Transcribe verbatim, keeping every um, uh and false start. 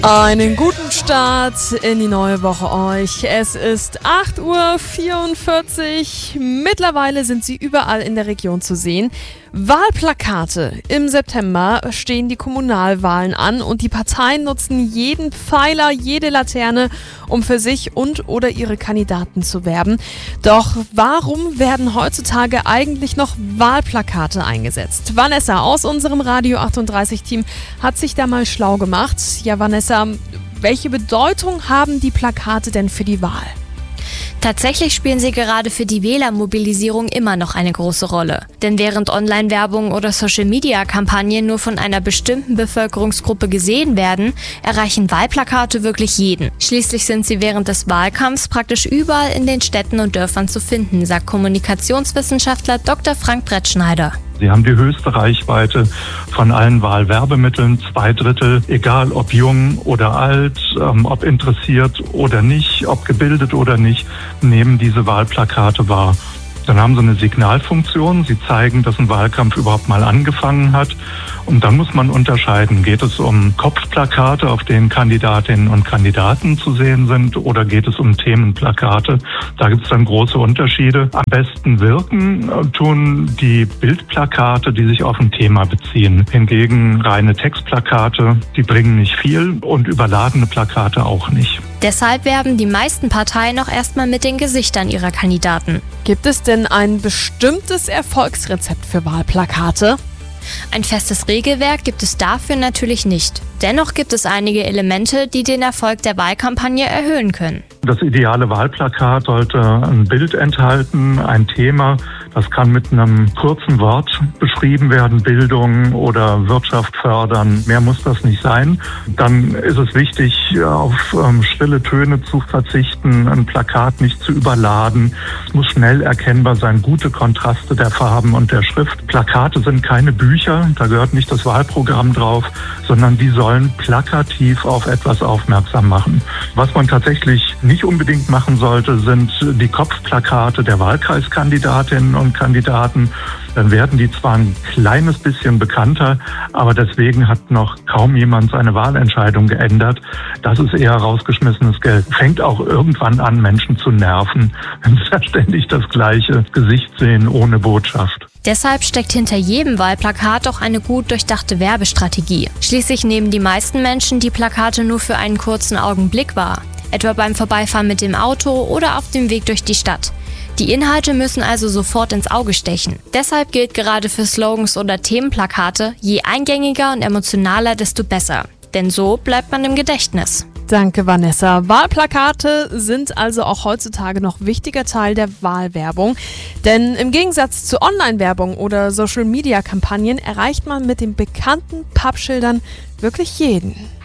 Einen guten Start in die neue Woche euch. Es ist acht Uhr vierundvierzig. Mittlerweile sind sie überall in der Region zu sehen. Wahlplakate. Im September stehen die Kommunalwahlen an und die Parteien nutzen jeden Pfeiler, jede Laterne, um für sich und oder ihre Kandidaten zu werben. Doch warum werden heutzutage eigentlich noch Wahlplakate eingesetzt? Vanessa aus unserem Radio achtunddreißig Team hat sich da mal schlau gemacht. Ja, Vanessa, welche Bedeutung haben die Plakate denn für die Wahl? Tatsächlich spielen sie gerade für die Wählermobilisierung immer noch eine große Rolle. Denn während Online-Werbung oder Social-Media-Kampagnen nur von einer bestimmten Bevölkerungsgruppe gesehen werden, erreichen Wahlplakate wirklich jeden. Schließlich sind sie während des Wahlkampfs praktisch überall in den Städten und Dörfern zu finden, sagt Kommunikationswissenschaftler Doktor Frank Brettschneider. Sie haben die höchste Reichweite von allen Wahlwerbemitteln. Zwei Drittel, egal ob jung oder alt, ähm, ob interessiert oder nicht, ob gebildet oder nicht, nehmen diese Wahlplakate wahr. Dann haben sie eine Signalfunktion. Sie zeigen, dass ein Wahlkampf überhaupt mal angefangen hat. Und dann muss man unterscheiden, geht es um Kopfplakate, auf denen Kandidatinnen und Kandidaten zu sehen sind, oder geht es um Themenplakate? Da gibt es dann große Unterschiede. Am besten wirken tun die Bildplakate, die sich auf ein Thema beziehen. Hingegen reine Textplakate, die bringen nicht viel, und überladene Plakate auch nicht. Deshalb werben die meisten Parteien auch erstmal mit den Gesichtern ihrer Kandidaten. Gibt es denn ein bestimmtes Erfolgsrezept für Wahlplakate? Ein festes Regelwerk gibt es dafür natürlich nicht. Dennoch gibt es einige Elemente, die den Erfolg der Wahlkampagne erhöhen können. Das ideale Wahlplakat sollte ein Bild enthalten, ein Thema. Das kann mit einem kurzen Wort beschrieben werden, Bildung oder Wirtschaft fördern. Mehr muss das nicht sein. Dann ist es wichtig, auf ähm, schrille Töne zu verzichten, ein Plakat nicht zu überladen. Es muss schnell erkennbar sein, gute Kontraste der Farben und der Schrift. Plakate sind keine Bücher, da gehört nicht das Wahlprogramm drauf, sondern die sollen plakativ auf etwas aufmerksam machen. Was man tatsächlich nicht unbedingt machen sollte, sind die Kopfplakate der Wahlkreiskandidatinnen und Kandidaten. Dann werden die zwar ein kleines bisschen bekannter, aber deswegen hat noch kaum jemand seine Wahlentscheidung geändert. Das ist eher rausgeschmissenes Geld. Fängt auch irgendwann an, Menschen zu nerven, wenn sie da ständig das gleiche Gesicht sehen ohne Botschaft. Deshalb steckt hinter jedem Wahlplakat auch eine gut durchdachte Werbestrategie. Schließlich nehmen die meisten Menschen die Plakate nur für einen kurzen Augenblick wahr, etwa beim Vorbeifahren mit dem Auto oder auf dem Weg durch die Stadt. Die Inhalte müssen also sofort ins Auge stechen. Deshalb gilt gerade für Slogans oder Themenplakate, je eingängiger und emotionaler, desto besser. Denn so bleibt man im Gedächtnis. Danke, Vanessa. Wahlplakate sind also auch heutzutage noch wichtiger Teil der Wahlwerbung. Denn im Gegensatz zu Online-Werbung oder Social-Media-Kampagnen erreicht man mit den bekannten Pappschildern wirklich jeden.